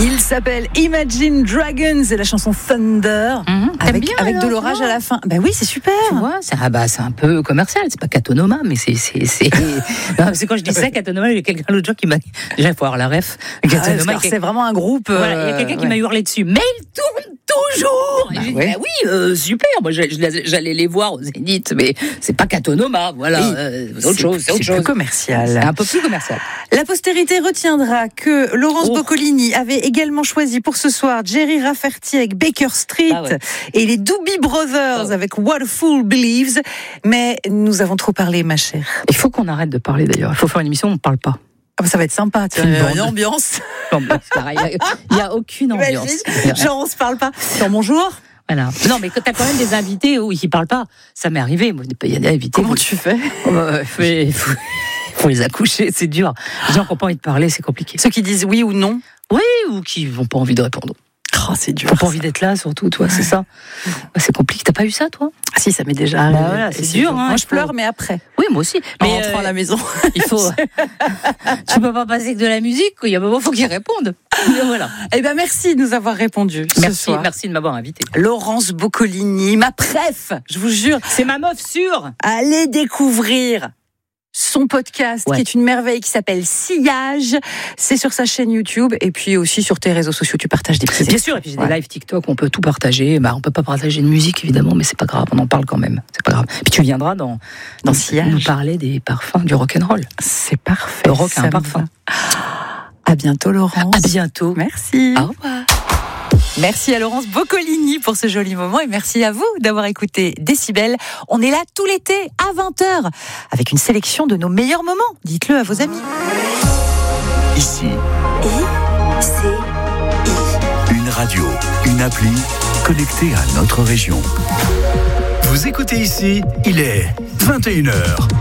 Il s'appelle Imagine Dragons et la chanson Thunder avec de l'orage à la fin. Ben oui, c'est super. Tu vois, c'est un peu commercial. C'est pas Katonoma, mais c'est. Non, parce que quand je dis ça, Katonoma, il y a quelqu'un l'autre jour qui m'a. Déjà, il faut avoir la ref. Katonoma, c'est vraiment un groupe. Voilà, il y a quelqu'un qui m'a hurlé dessus. Mais il tourne toujours. J'ai dit, oui, super. Moi, j'allais les voir au Zénith, mais c'est pas Katonoma. Voilà, c'est autre chose. C'est plus commercial. C'est un peu plus commercial. La postérité retiendra que Laurence Boccolini avait également choisi pour ce soir Jerry Rafferty avec Baker Street et les Doobie Brothers avec What a Fool Believes. Mais nous avons trop parlé, ma chère. Il faut qu'on arrête de parler d'ailleurs. Il faut faire une émission où on ne parle pas. Ah bah ça va être sympa, tu vois, une ambiance. Il n'y a aucune ambiance. Genre on se parle pas. Bonjour. Voilà. Non, mais quand t'as quand même des invités où ils parlent pas, ça m'est arrivé. Moi, il y a des invités. Comment tu fais? Il faut les accoucher, c'est dur. Les gens qui n'ont pas envie de parler, c'est compliqué. Ceux qui disent oui ou non? Oui, ou qui n'ont pas envie de répondre. Oh, c'est dur. T'as pas envie d'être là, surtout, toi, c'est ça. C'est compliqué. T'as pas eu ça, toi? Ah si, ça m'est déjà arrivé. Voilà, c'est dur. Hein, moi, je pleure, mais après. Oui, moi aussi. Mais en rentrant à la maison. Il faut. Tu peux pas passer que de la musique. Il y a un moment, il faut qu'ils répondent. Voilà. Eh ben, merci de nous avoir répondu. Merci de m'avoir invité. Laurence Boccolini, ma préf, je vous jure. C'est ma meuf sûre. Allez découvrir son podcast qui est une merveille qui s'appelle Sillage. C'est sur sa chaîne YouTube et puis aussi sur tes réseaux sociaux. Tu partages des petits Bien sûr, et puis j'ai des lives TikTok, on peut tout partager. On peut pas partager de musique évidemment, mais c'est pas grave, on en parle quand même. C'est pas grave. Puis tu viendras dans Sillage nous parler des parfums du rock'n'roll. C'est parfait. Le rock a un parfum. À bientôt, Laurence. À bientôt. Merci. Au revoir. Merci à Laurence Boccolini pour ce joli moment et merci à vous d'avoir écouté Décibel. On est là tout l'été à 20h avec une sélection de nos meilleurs moments. Dites-le à vos amis. Ici. Une radio, une appli connectée à notre région. Vous écoutez Ici, il est 21h.